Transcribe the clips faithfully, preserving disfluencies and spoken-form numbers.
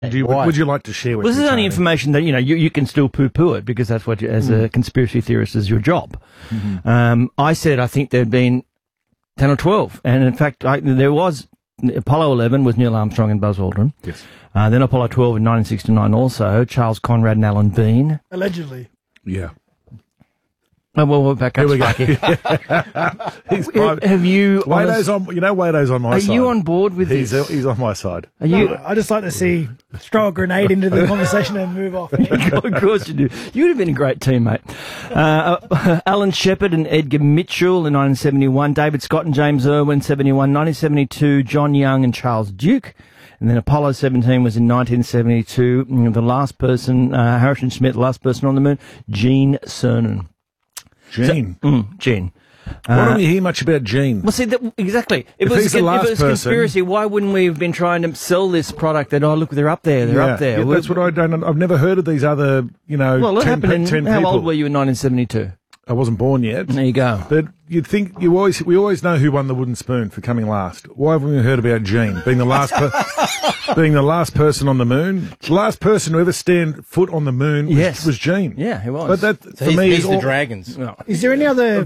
Do you, would you like to share with Well, this me, is only Tony? information that, you know, you, you can still poo-poo it because that's what, you, as Mm. a conspiracy theorist, is your job. Mm-hmm. Um, I said I think there'd been ten or twelve. And in fact, I, there was Apollo eleven with Neil Armstrong and Buzz Aldrin. Yes. Uh, then Apollo twelve in nineteen sixty-nine also, Charles Conrad and Alan Bean. Allegedly. Yeah. Oh, well, we're back up. Here we go. Sparky. He's private. Have you... Wado's on, you know Wado's on my Are side. you on board with he's, this? He's on my side. Are you... I just like to see throw a grenade into the conversation and move off. Of course you do. You would have been a great teammate. Uh, uh, Alan Shepard and Edgar Mitchell in nineteen seventy-one, David Scott and James Irwin, seventy-one, nineteen seventy-two, John Young and Charles Duke. And then Apollo seventeen was in nineteen seventy-two. And the last person, uh, Harrison Schmitt, the last person on the moon, Gene Cernan. Gene. So, mm, Gene. Why Uh, don't we hear much about Gene? Well, see, that, exactly. If If, it was, he's the if last it was person- conspiracy, why wouldn't we have been trying to sell this product that, oh, look, they're up there, they're yeah, up there. yeah, We're- that's what I don't. I've never heard of these other, you know, Well, it ten, happened in, ten how people. old were you in nineteen seventy-two? I wasn't born yet. There you go. But you'd think you always we always know who won the wooden spoon for coming last. Why haven't we heard about Gene being the last per- being the last person on the moon? The last person to ever stand foot on the moon was, Yes. was Gene. Yeah, he was. But that So for he's, me he's is the all, Dragons. No. Is there any other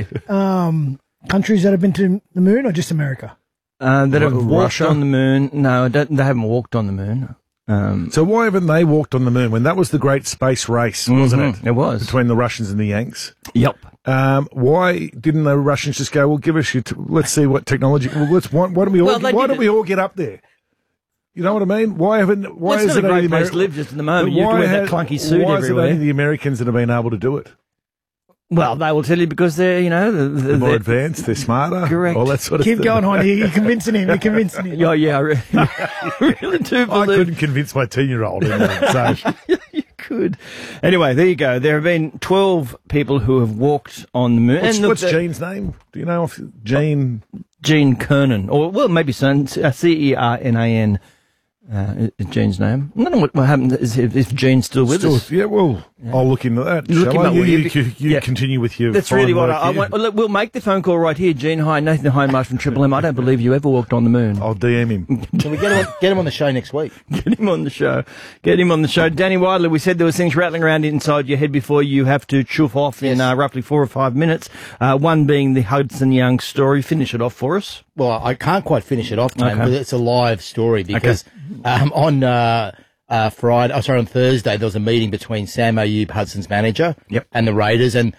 um, countries that have been to the moon or just America? Uh, that have Ru- walked Russia? on the moon. No, don't, they haven't walked on the moon. Um, So why haven't they walked on the moon when that was the great space race, wasn't mhm, it? It was. Between the Russians and the Yanks. Yep. Um, why didn't the Russians just go, well, give us your, t- let's see what technology, well, let's, why, why don't we all, Well, they why did don't it- we all get up there? You know what I mean? Why haven't, why Well, it's is not it a great only place Ameri- to live just at the moment. But You have to why wear that ha- clunky suit Why is it everywhere. only the Americans that have been able to do it? Well, they will tell you because they're, you know, the, the, They're more they're- advanced, they're smarter, Correct. all that sort of Keep stuff. going, Honey. You're convincing him. You're convincing him. Yeah, yeah, I really, really do I believe couldn't convince my ten-year-old. So you could. Anyway, there you go. There have been twelve people who have walked on the moon. what's, and look, what's the- Gene's name? Do you know? If Gene? Gene Cernan, or well, maybe Cernan, C E R N A N. Uh, is Gene's name. I don't know what, what happened. Is if, if Gene's still with Still, us? yeah, well, I'll look into that. Look shall him I? up, You, will you, you? you, you Yeah. continue with your. That's fine really what work I, I here. want. Well, look, we'll make the phone call right here. Gene, hi, Nathan Hindmarsh from Triple M. I don't believe you ever walked on the moon. I'll D M him. Can we get him, on, get him on the show next week? Get him on the show. Get him on the show. Danny Widler, we said there was things rattling around inside your head before you have to chuff off in uh, roughly four or five minutes. Uh, one being the Hudson Young story. Finish it off for us. Well, I can't quite finish it off, Tom, Okay. but it's a live story because um, on uh, uh, Friday, oh, sorry, on Thursday, there was a meeting between Sam Ayub, Hudson's manager, Yep. and the Raiders, and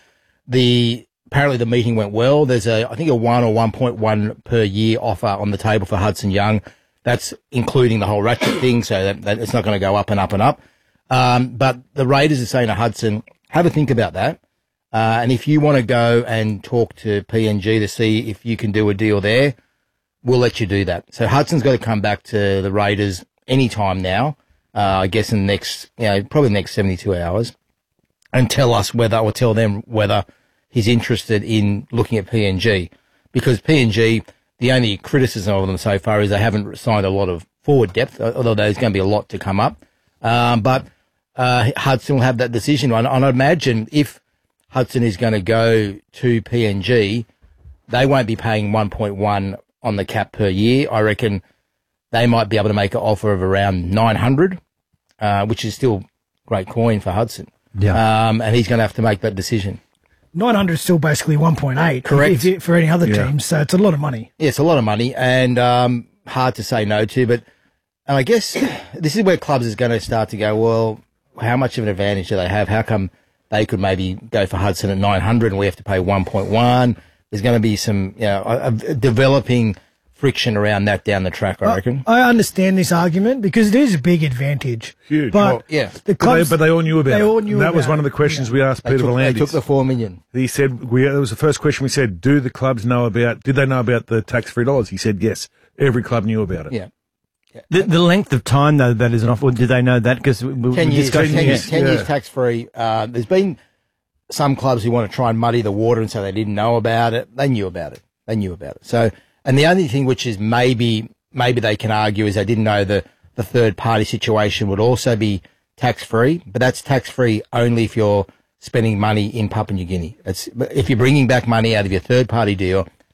the apparently the meeting went well. There's a, I think, a one or one point one per year offer on the table for Hudson Young. That's including the whole ratchet thing, so that, that it's not going to go up and up and up. Um, but the Raiders are saying to Hudson, have a think about that. Uh, and if you want to go and talk to P N G to see if you can do a deal there, we'll let you do that. So Hudson's got to come back to the Raiders anytime now, uh, I guess in the next, you know, probably the next seventy-two hours, and tell us whether, or tell them whether he's interested in looking at P N G. Because P N G, the only criticism of them so far is they haven't signed a lot of forward depth, although there's going to be a lot to come up. Um, but uh, Hudson will have that decision. And, and I imagine if Hudson is going to go to P N G, they won't be paying one point one on the cap per year. I reckon they might be able to make an offer of around nine hundred, uh, which is still great coin for Hudson. Yeah. Um, and he's going to have to make that decision. nine hundred is still basically one point eight. Correct. If, if, for any other Yeah. teams, so it's a lot of money. Yeah, it's a lot of money and um, hard to say no to. But and I guess this is where clubs is going to start to go, well, how much of an advantage do they have? How come they could maybe go for Hudson at nine hundred and we have to pay one point one? There's going to be some, you know, a, a developing friction around that down the track, I reckon. I understand this argument because it is a big advantage. Huge. But Well, yeah. the But they, clubs, but they all knew about they it. all knew And that about was one it. of the questions Yeah. we asked They Peter took, they took Volandis. the four million. He said, we, that was the first question we said, do the clubs know about, did they know about the tax-free dollars? He said, yes. Every club knew about it. Yeah. The, the length of time, though, that is an offer, did they know that? Because we, we Ten years, ten discussing years, it. ten years yeah. tax free. Uh, there's been some clubs who want to try and muddy the water and say they didn't know about it. They knew about it. They knew about it. So, and the only thing which is maybe maybe they can argue is they didn't know the the third party situation would also be tax free, but that's tax free only if you're spending money in Papua New Guinea. It's if you're bringing back money out of your third party deal,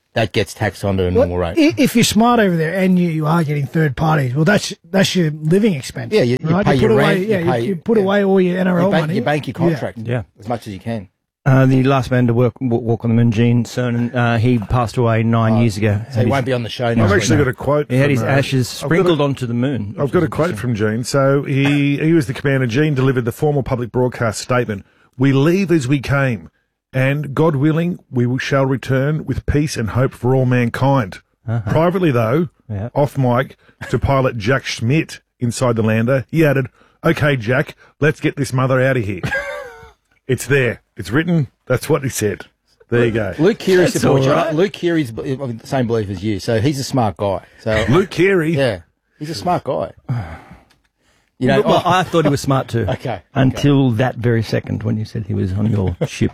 that gets taxed onto a normal Well, rate. i- If you're smart over there and you, you are getting third parties, well, that's that's your living expense. Yeah, you- you right? pay put your away, rent, you yeah, pay- you, put yeah. away all your N R L You bank, money. you bank your contract Yeah. as much as you can. Uh, the last man to work, w- walk on the moon, Gene Cernan, uh, he passed away nine years ago. So he won't be on the show I've next actually week. got a quote. He had from, his uh, ashes I've got a- sprinkled onto the moon. I've got a quote from Gene. So he, he was the commander. Gene delivered the formal public broadcast statement. We leave as we came, and God willing, we will- shall return with peace and hope for all mankind. Privately, though, Yeah. off mic, to pilot Jack Schmidt inside the lander, he added, okay, Jack, let's get this mother out of here. It's there. It's written. That's what he said. There you go. Luke Keary That's supports you. all right. Luke Keary's b- of the same belief as you, so he's a smart guy. So Luke Keary. yeah, he's a smart guy. You know, Well, oh, I thought he was smart too. Okay, Until that very second when you said he was on your ship.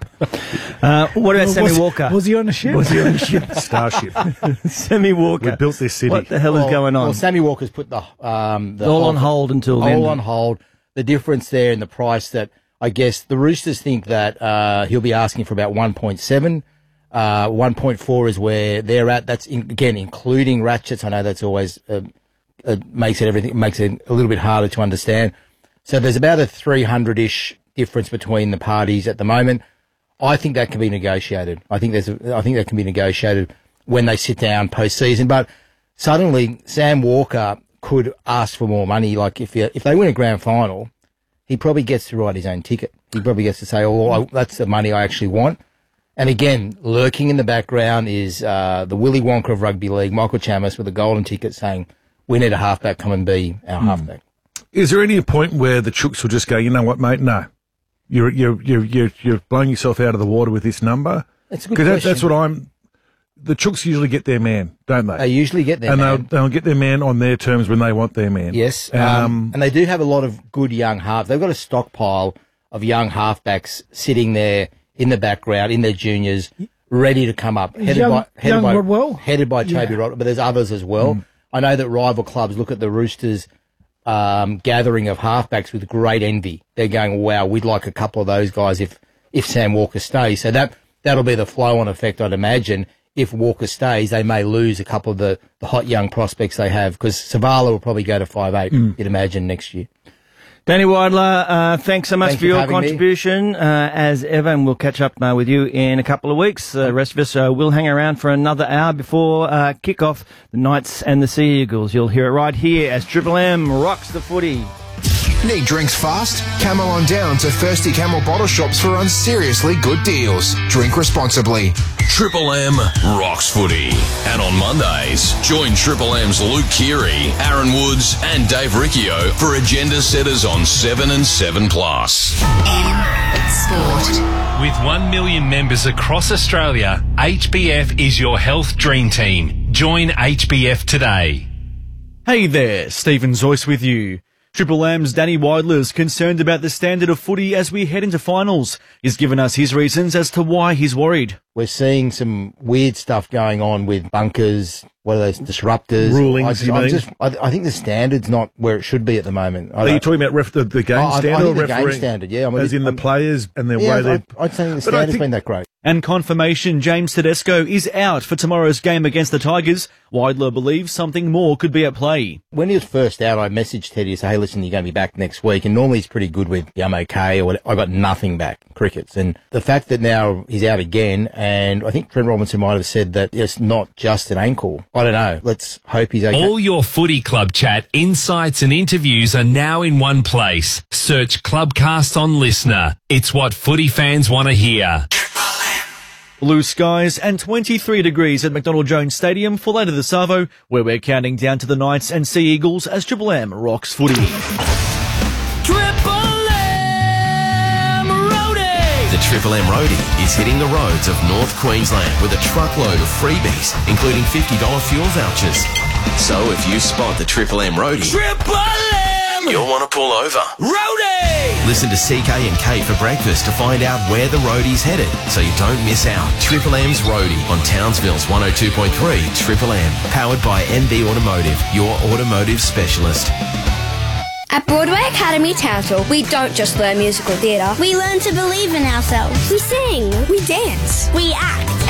Uh, what about Well, Sammy was, Walker? Was he on a ship? Was he on the ship? Starship. Sammy Walker. We built this city. What the hell is well, going on? Well, Sammy Walker's put the um the all whole- on hold until then. all on hold. The difference there in the price that I guess the Roosters think that uh, he'll be asking for about one point seven. Uh, one point four is where they're at. That's in, again including ratchets. I know that's always uh, uh, makes it everything makes it a little bit harder to understand. So there's about a three hundred ish difference between the parties at the moment. I think that can be negotiated. I think there's a, I think that can be negotiated when they sit down post season. But suddenly Sam Walker could ask for more money. Like if you, if they win a grand final, he probably gets to write his own ticket. He probably gets to say, "Oh, I, that's the money I actually want." And again, lurking in the background is uh, the Willy Wonka of rugby league, Michael Chammas, with a golden ticket saying, "We need a halfback. Come and be our halfback." Is there any point where the Chooks will just go, you know what, mate? No. You're, you're, you're, you're, you're blowing yourself out of the water with this number? That's a good Because that, question. that's what I'm. The Chooks usually get their man, don't they? They usually get their and man. they'll, they'll get their man on their terms when they want their man. Yes, um, Um, and they do have a lot of good young halves. They've got a stockpile of young halfbacks sitting there in the background, in their juniors, ready to come up. Headed young- by, headed young by, Rodwell? headed by Toby Yeah. Rodwell, but there's others as well. I know that rival clubs look at the Roosters um, gathering of halfbacks with great envy. They're going, wow, we'd like a couple of those guys if, if Sam Walker stays. So that, that'll be the flow-on effect, I'd imagine. If Walker stays, they may lose a couple of the, the hot young prospects they have, because Savala will probably go to five eight, you'd imagine, next year. Danny Weidler, uh, thanks so much Thanks for for your having me. contribution, uh, as ever, and we'll catch up uh, with you in a couple of weeks. The rest of us uh, will hang around for another hour before uh, kick-off, the Knights and the Sea Eagles. You'll hear it right here as Triple M rocks the footy. Need drinks fast? Camel on down to Thirsty Camel bottle shops for on seriously good deals. Drink responsibly. Triple M rocks footy. And on Mondays, join Triple M's Luke Keary, Aaron Woods and Dave Riccio for Agenda Setters on seven and seven plus. M Sport. With one million members across Australia, H B F is your health dream team. Join H B F today. Hey there, Stephen Zoyce with you. Triple M's Danny Weidler is concerned about the standard of footy as we head into finals. He's given us his reasons as to why he's worried. We're seeing some weird stuff going on with bunkers. What are those disruptors? Rulings, I, just, you I'm mean? just, I, I think the standard's not where it should be at the moment. I Are you don't- talking about ref, the, the game Oh, I- I standard think or the game refereeing? standard, yeah. I mean, As in the I'm- players and their yeah, way they. I, I don't think the But I standard's think- been that great. And confirmation James Tedesco is out for tomorrow's game against the Tigers. Weidler believes something more could be at play. When he was first out, I messaged Teddy to say, hey, listen, you're going to be back next week. And normally he's pretty good with, yeah, I'm okay, or I got nothing back, crickets. And the fact that now he's out again, and I think Trent Robinson might have said that it's not just an ankle. I don't know. Let's hope he's okay. All your footy club chat, insights and interviews are now in one place. Search Clubcast on Listener. It's what footy fans want to hear. Blue skies and twenty-three degrees at McDonald Jones Stadium for later this Savo, where we're counting down to the Knights and Sea Eagles as Triple M rocks footy. Triple M Roadie. The Triple M Roadie is hitting the roads of North Queensland with a truckload of freebies, including fifty dollars fuel vouchers. So if you spot the Triple M Roadie, Triple M you'll want to pull over. Roadie. Listen to C K and K for breakfast to find out where the roadie's headed, so you don't miss out. Triple M's Roadie on Townsville's one oh two point three Triple M, powered by M B Automotive, your automotive specialist. At Broadway Academy Townsville, we don't just learn musical theatre. We learn to believe in ourselves. We sing, we dance, we act,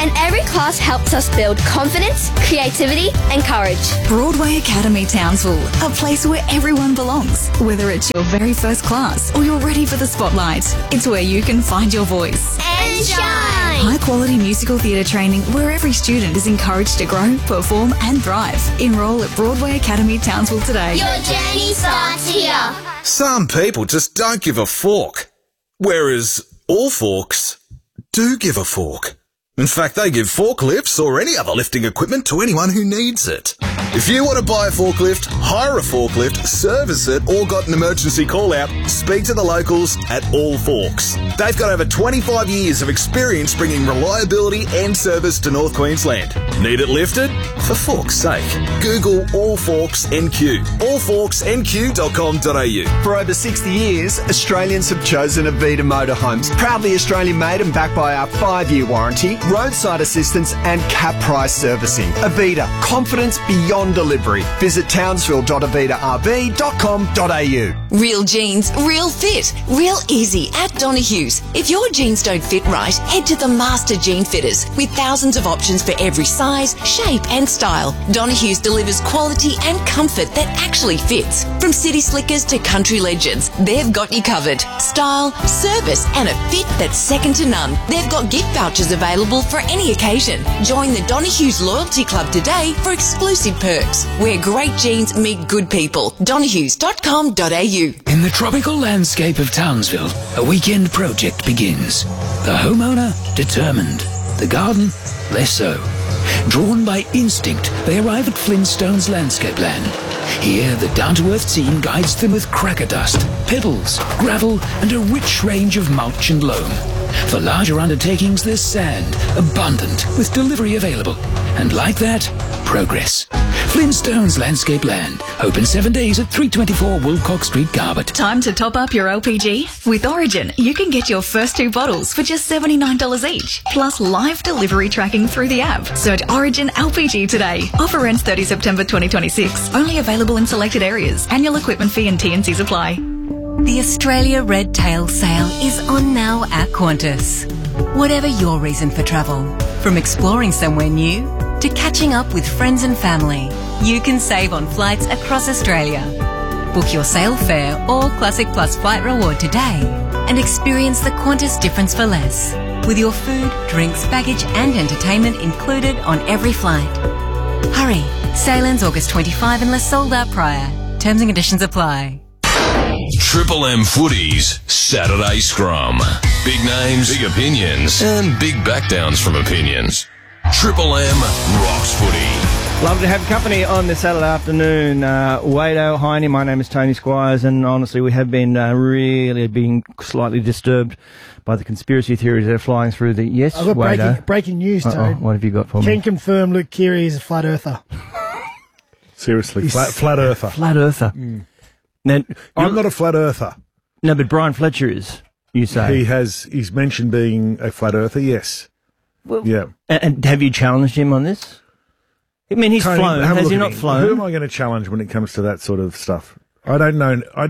And every class helps us build confidence, creativity and courage. Broadway Academy Townsville, a place where everyone belongs. Whether it's your very first class or you're ready for the spotlight, it's where you can find your voice. And shine! High quality musical theatre training where every student is encouraged to grow, perform and thrive. Enrol at Broadway Academy Townsville today. Your journey starts here. Some people just don't give a fork, whereas all forks do give a fork. In fact, they give forklifts or any other lifting equipment to anyone who needs it. If you want to buy a forklift, hire a forklift, service it, or got an emergency call-out, speak to the locals at All Forks. They've got over twenty-five years of experience bringing reliability and service to North Queensland. Need it lifted? For fork's sake, Google All Forks N Q. all forks n q dot com dot a u. For over sixty years, Australians have chosen Avita Motorhomes. Proudly Australian made and backed by our five-year warranty, roadside assistance and cap price servicing. Avita, confidence beyond delivery. Visit townsville dot avita r b dot com dot a u. Real jeans, real fit, real easy at Donohue's. If your jeans don't fit right, head to the Master Jean Fitters with thousands of options for every size, shape and style. Donohue's delivers quality and comfort that actually fits. From city slickers to country legends, they've got you covered. Style, service and a fit that's second to none. They've got gift vouchers available for any occasion. Join the Donohue's Loyalty Club today for exclusive perks. Where great jeans meet good people. donohues dot com dot a u. In the tropical landscape of Townsville, a weekend project begins. The homeowner, determined. The garden, less so. Drawn by instinct, they arrive at Flintstone's landscape land. Here, the down-to-earth scene guides them with cracker dust, pebbles, gravel, and a rich range of mulch and loam. For larger undertakings, there's sand, abundant, with delivery available. And like that, progress. Flintstone's Landscape Land. Open seven days at three twenty-four Woolcock Street, Garbutt. Time to top up your L P G? With Origin, you can get your first two bottles for just seventy-nine dollars each, plus live delivery tracking through the app. Search Origin L P G today. Offer ends thirtieth September twenty twenty-six. Only available in selected areas. Annual equipment fee and T and Cs apply. The Australia Red Tail Sale is on now at Qantas. Whatever your reason for travel, from exploring somewhere new to catching up with friends and family, you can save on flights across Australia. Book your sale fare or Classic Plus flight reward today and experience the Qantas difference for less, with your food, drinks, baggage and entertainment included on every flight. Hurry, sale ends August twenty-fifth unless sold out prior. Terms and conditions apply. Triple M Footy's Saturday Scrum. Big names, big opinions, and big backdowns from opinions. Triple M rocks footy. Lovely to have company on this Saturday afternoon. Uh, Wade O'Heine, my name is Tony Squires, and honestly, we have been uh, really being slightly disturbed by the conspiracy theories that are flying through the... Yes, I've got Wade. breaking, breaking news, Tony. What have you got for Can me? confirm Luke Keary is a flat earther. Seriously, flat, flat earther. Flat earther. Mm. Now, I'm not a flat earther. No, but Brian Fletcher is, you say. He has, he's mentioned being a flat earther, yes. Well, yeah. And, and have you challenged him on this? I mean, he's Tony, flown. have a Has look he at not me. flown? Who am I going to challenge when it comes to that sort of stuff? I don't know. I,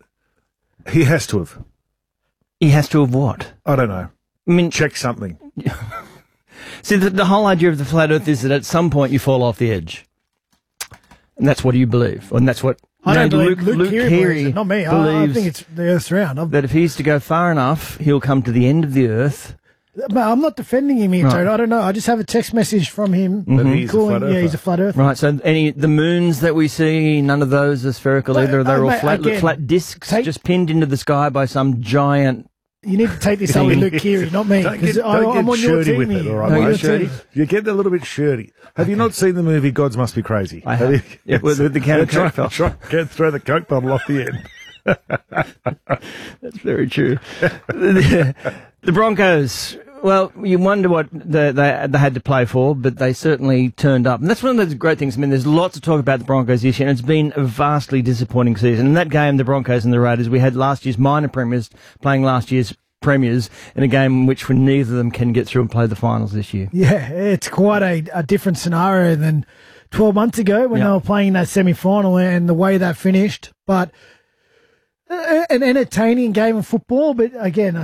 he has to have. He has to have what? I don't know. I mean, check something. See, the, the whole idea of the flat earth is that at some point you fall off the edge. And that's what you believe. And that's what... I don't no, believe Luke, Luke, Luke Keary Keary believes it, not me. I, I believes think it's the Earth's round. I'm, that if he's to go far enough, he'll come to the end of the earth. but I'm not defending him here, Right. Tony. I don't know. I just have a text message from him But he's a calling. flat Yeah, earther. he's a flat earther. Right, so any the moons that we see, none of those are spherical But, either. They're uh, all mate, flat, again, flat discs take- just pinned into the sky by some giant... You need to take this up with Luke Keary, not me. Don't 'cause get, I, don't I'm get on your shirty team with here. it, all right, I'm on mate? your team. You're getting a little bit shirty. Have you not seen the movie Gods Must Be Crazy? I have. you? Yeah, with- with the can of try, Coke try, can't throw the Coke bottle off the end. That's very true. the, the Broncos, well, you wonder what they, they, they had to play for, but they certainly turned up. And that's one of those great things. I mean, there's lots to talk about the Broncos this year, and it's been a vastly disappointing season. In that game, the Broncos and the Raiders, we had last year's minor premiers playing last year's premiers in a game in which neither of them can get through and play the finals this year. Yeah, it's quite a, a different scenario than twelve months ago when Yeah. they were playing that semi-final and the way that finished. But uh, an entertaining game of football. But again, uh,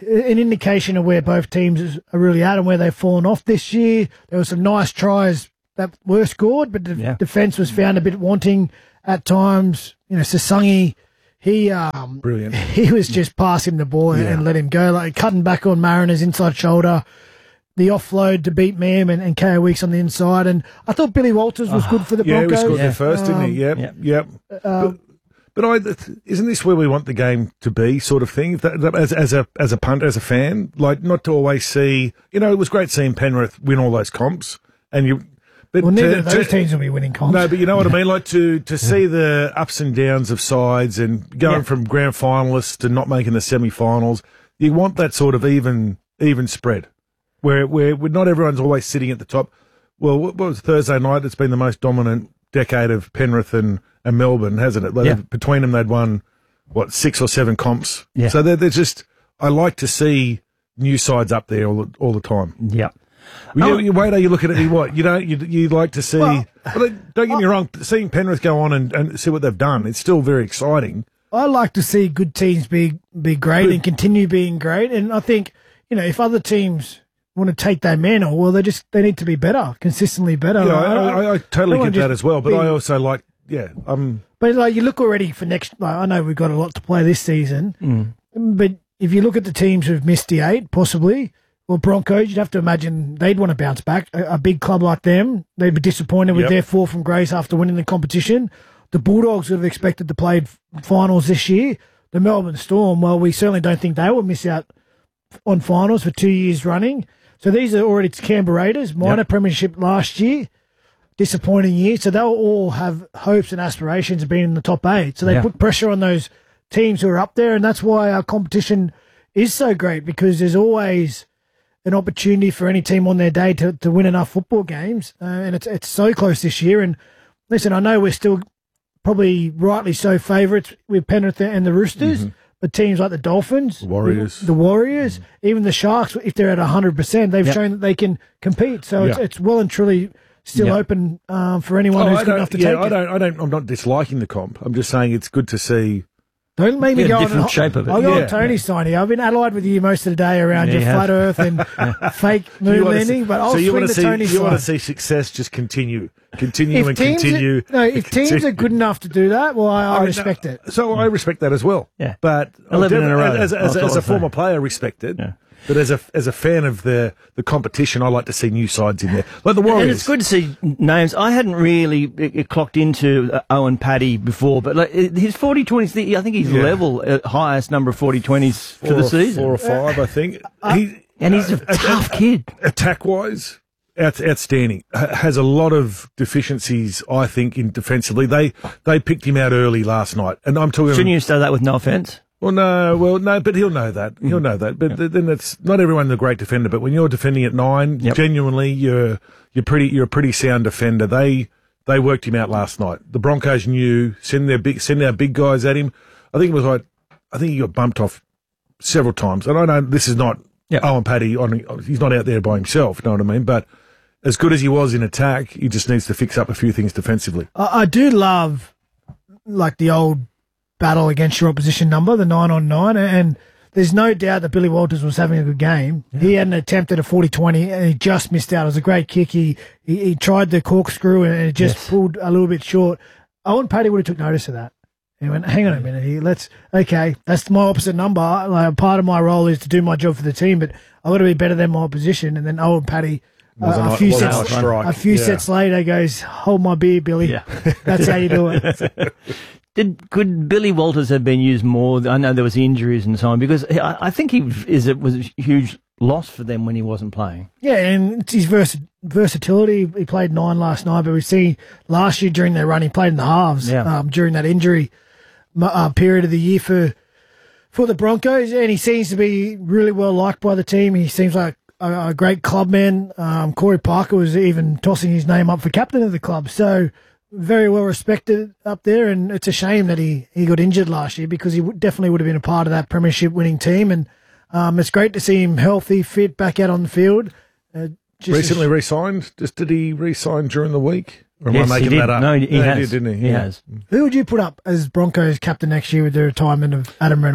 an indication of where both teams are really at and where they've fallen off this year. There were some nice tries that were scored, but the Yeah. defence was found a bit wanting at times. You know, Sasungi, he um, Brilliant. he was just passing the ball Yeah. and let him go, like cutting back on Mariners inside shoulder. The offload to beat Mam and, and K O Weeks on the inside. And I thought Billy Walters was good for the Yeah, he Broncos. was good there first, didn't he? Yep, Um, yep. Um, But I, isn't this where we want the game to be, sort of thing? That, that, as, as a as a punter, as a fan, like not to always see. You know, it was great seeing Penrith win all those comps, and you. But well, neither to- of those to- teams will be winning comps. No, but you know what I mean. Like to to see the ups and downs of sides and going Yeah. from grand finalists to not making the semi-finals. You want that sort of even even spread, where where where not everyone's always sitting at the top. Well, what was Thursday night? It's been the most dominant decade of Penrith and, and Melbourne, hasn't it? Like, Yeah. Between them, they'd won what six or seven comps. Yeah. So they're, they're just. I like to see new sides up there all the, all the time. Yeah. Well, Oh. you, you wait till you look at it. You what you don't you you like to see. Well, Well, don't get me wrong. Seeing Penrith go on and, and see what they've done, it's still very exciting. I like to see good teams be be great and continue being great. And I think, you know, if other teams want to take their mantle, well, they just they need to be better, consistently better. Yeah, I, I, I, I totally don't get wanna that just as well. But be- I also like, yeah, um, But like you look already for next. Like, I know we've got a lot to play this season, Mm. but if you look at the teams who've missed the eight, possibly, well, Broncos, you'd have to imagine they'd want to bounce back. A, a big club like them, they'd be disappointed with Yep. their fall from grace after winning the competition. The Bulldogs would have expected to play f- finals this year. The Melbourne Storm, well, we certainly don't think they will miss out on finals for two years running. So these are already Canberra Raiders, minor Yep. premiership last year. Disappointing year. So they'll all have hopes and aspirations of being in the top eight. So they Yeah. put pressure on those teams who are up there. And that's why our competition is so great, because there's always an opportunity for any team on their day to, to win enough football games. Uh, and it's it's so close this year. And listen, I know we're still probably rightly so favourites with Penrith and the Roosters, but teams like the Dolphins, The Warriors. the Warriors, even the Sharks, if they're at one hundred percent, they've Yep. shown that they can compete. So it's, Yeah. it's well and truly still Yep. open um, for anyone oh, who's I good don't, enough to yeah, take I it. don't, I don't, I'm not disliking the comp. I'm just saying it's good to see. Don't make me Yeah, go different on. shape of it. I'll go Yeah. on Tony's side here. I've been Adelaide with you most of the day around Yeah, your you have. flat Earth and fake moon You wanna landing, see- but I'll so you swing want to to see Tony's you want to side. see success just continue, continue and teams continue. Are, no, if teams continue. are good enough to do that, well, I, I I- respect it. So I respect that as well. Yeah. But I eleven in a row. As, as, That's as, all as a I'm former saying. player, I respect it. Yeah. But as a as a fan of the the competition, I like to see new sides in there, like the Warriors. And it's good to see names. I hadn't really uh, clocked into uh, Owen Paddy before, but like, uh, his forty twenties, I think he's Yeah. level uh, highest number of forty twenties for Four the or- season. four or five, I think. he, and he's a tough kid. Attack wise, out, outstanding. H- has a lot of deficiencies, I think, in defensively. They they picked him out early last night, and I'm talking. Shouldn't you say that with no offence? Well, no, well, no, but he'll know that. He'll know that. But th- then it's not everyone's a great defender. But when you're defending at nine, Yep. genuinely, you're you're pretty you're a pretty sound defender. They they worked him out last night. The Broncos knew send their big send our big guys at him. I think it was like I think he got bumped off several times. And I know this is not Yep. Owen Paddy on. He's not out there by himself. You know what I mean? But as good as he was in attack, he just needs to fix up a few things defensively. I, I do love like the old battle against your opposition number, the nine on nine, and there's no doubt that Billy Walters was having a good game. He had an attempt at a forty twenty and he just missed out. It was a great kick. He he, he tried the corkscrew and it just Yes. pulled a little bit short. Owen Paddy would have took notice of that. He went, hang on a minute here. Let's, okay, that's my opposite number. Like, part of my role is to do my job for the team, but I've got to be better than my opposition. And then Owen Paddy, uh, Wasn't a a- few wasn't sets, a strike. a few Yeah. sets later goes, hold my beer, Billy. Yeah. That's how you do it. Did could Billy Walters have been used more? I know there was injuries and so on, because I, I think he is it was a huge loss for them when he wasn't playing. Yeah, and it's his vers- versatility. He played nine last night, but we see last year during their run, he played in the halves Yeah. um, during that injury mu- uh, period of the year for for the Broncos, and he seems to be really well liked by the team. He seems like a, a great clubman. Um, Corey Parker was even tossing his name up for captain of the club, so very well respected up there. And it's a shame that he, he got injured last year, because he would, definitely would have been a part of that premiership winning team. And um, it's great to see him healthy, fit, back out on the field. Uh, just a Recently sh- re-signed. Just did he re-sign during the week? Or am Yes, I he making did. that up? No, he, he Yeah, has. did, didn't he? He Yeah. has. Who would you put up as Broncos captain next year with the retirement of Adam Reynolds?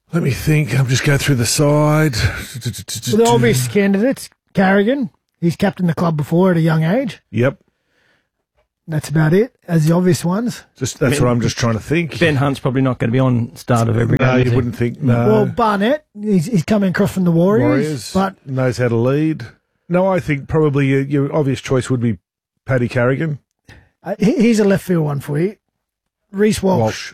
Let me think. I'm just going through the side. Well, the obvious candidates, Carrigan. He's captained the club before at a young age. Yep. That's about it, as the obvious ones. Just That's Ben, what I'm just trying to think. Ben Hunt's probably not going to be on start of every game. No, is you he? wouldn't think. No. Well, Barnett, he's, he's coming across from the Warriors. Warriors but knows how to lead. No, I think probably your, your obvious choice would be Paddy Carrigan. Uh, he- he's a left field one for you. Reece Walsh. Walsh.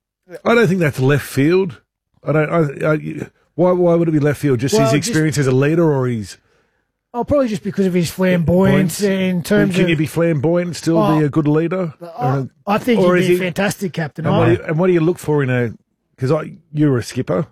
I don't think that's left field. I don't. I, I, why? Why would it be left field? Just Well, his just- experience as a leader, or his? Oh, probably just because of his flamboyance in terms Can of. you be flamboyant and still Oh, be a good leader? I, I think Or he'd is be a he- fantastic captain. And I- what, do you, and what do you look for in a? Because I, you're a skipper.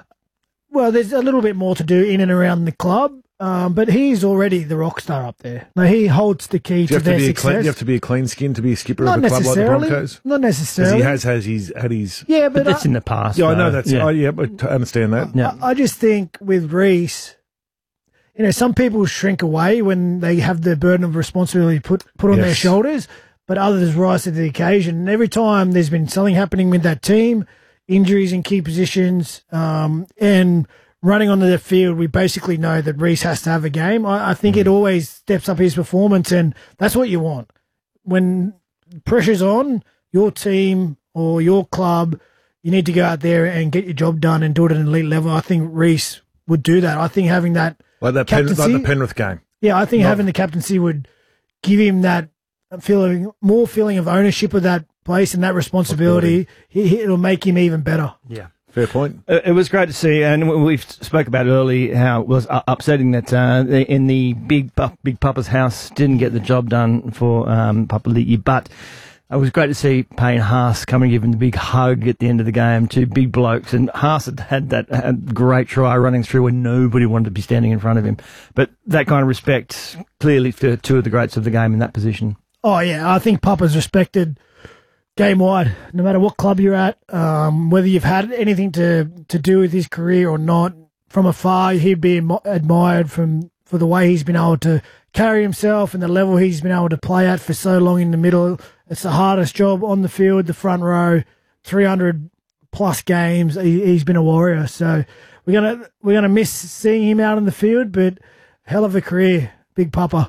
Well, there's a little bit more to do in and around the club, um, but he's already the rock star up there. Now, he holds the key Do you to have to their be a success. clean, you have to be a clean skin to be a skipper Not of a club like the necessarily. Broncos. Not Because necessarily. he has has his had his. Yeah, but, But that's I, in the past. Yeah, I know though. that's. Yeah. Oh, yeah, but I understand that. Yeah. I, I just think with Reece, you know, some people shrink away when they have the burden of responsibility put put on their Yes. shoulders, but others rise to the occasion. And every time there's been something happening with that team, injuries in key positions, um, and running onto the field, we basically know that Reece has to have a game. I, I think it always steps up his performance, and that's what you want. When pressure's on your team or your club, you need to go out there and get your job done and do it at an elite level. I think Reece would do that. I think having that Like that, Pen, like captaincy, the Penrith game. yeah, I think Not- having the captaincy would give him that feeling, more feeling of ownership of that place and that responsibility. He, he- it'll make him even better. Yeah. Fair point. Uh, It was great to see, and we- we've spoke about early how it was uh, upsetting that uh, the- in the big Pu- big Papa's house didn't get the job done for um, Papa Liti, but it was great to see Payne Haas come and give him the big hug at the end of the game. Two big blokes, and Haas had had that had great try running through where nobody wanted to be standing in front of him. But that kind of respect clearly for two of the greats of the game in that position. Oh, yeah, I think Papa's respected game wide, no matter what club you're at, um, whether you've had anything to, to do with his career or not. From afar, he'd be admi- admired from for the way he's been able to carry himself and the level he's been able to play at for so long in the middle. It's the hardest job on the field, the front row, three hundred plus games. He, he's been a warrior. So we're gonna we're gonna miss seeing him out in the field, but hell of a career, Big Papa.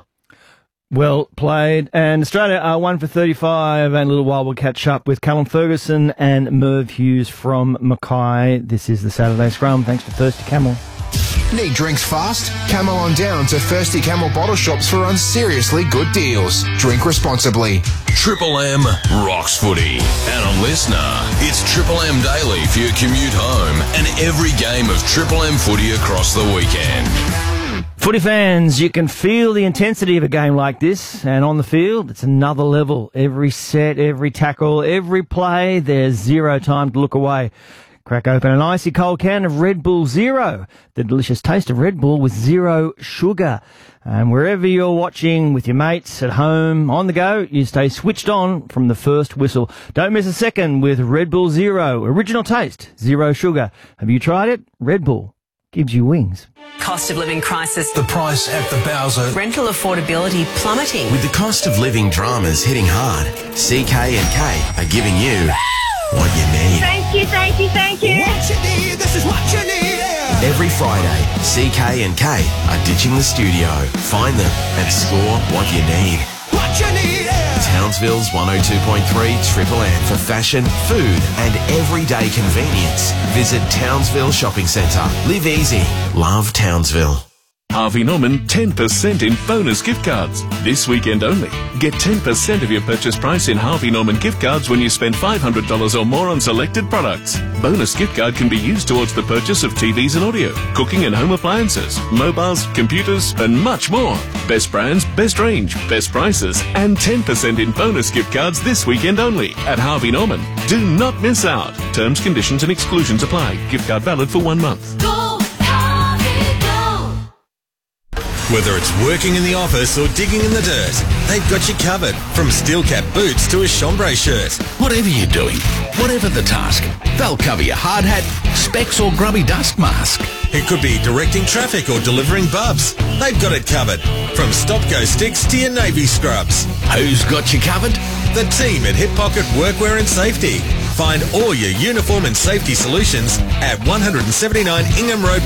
Well played. And Australia are one for thirty-five. And a little while we'll catch up with Callum Ferguson and Merv Hughes from Mackay. This is the Saturday Scrum. Thanks to Thirsty Camel. Need drinks fast? Camel on down to Thirsty Camel bottle shops for unseriously good deals. Drink responsibly. Triple M rocks footy. And on Listener, it's Triple M Daily for your commute home and every game of Triple M footy across the weekend. Footy fans, you can feel the intensity of a game like this, and on the field, it's another level. Every set, every tackle, every play, there's zero time to look away. Crack open an icy cold can of Red Bull Zero, the delicious taste of Red Bull with zero sugar. And wherever you're watching with your mates, at home, on the go, you stay switched on from the first whistle. Don't miss a second with Red Bull Zero. Original taste, zero sugar. Have you tried it? Red Bull gives you wings. Cost of living crisis. The price at the Bowser. Rental affordability plummeting. With the cost of living dramas hitting hard, C K and K are giving you what you need. Thank you, thank you, thank you. What you need, this is what you need. Every Friday, C K and K are ditching the studio. Find them and score what you need. What you need. Townsville's one oh two point three Triple M for fashion, food and everyday convenience. Visit Townsville Shopping Centre. Live easy. Love Townsville. Harvey Norman ten percent in bonus gift cards. This weekend only. Get ten percent of your purchase price in Harvey Norman gift cards when you spend five hundred dollars or more on selected products. Bonus gift card can be used towards the purchase of T Vs and audio, cooking and home appliances, mobiles, computers, and much more. Best brands, best range, best prices, and ten percent in bonus gift cards this weekend only at Harvey Norman. Do not miss out. Terms, conditions, and exclusions apply. Gift card valid for one month. Whether it's working in the office or digging in the dirt, they've got you covered. From steel cap boots to a chambray shirt. Whatever you're doing, whatever the task, they'll cover your hard hat, specs or grubby dust mask. It could be directing traffic or delivering bubs. They've got it covered. From stop-go sticks to your navy scrubs. Who's got you covered? The team at Hip Pocket Workwear and Safety. Find all your uniform and safety solutions at one seventy-nine Ingham Road,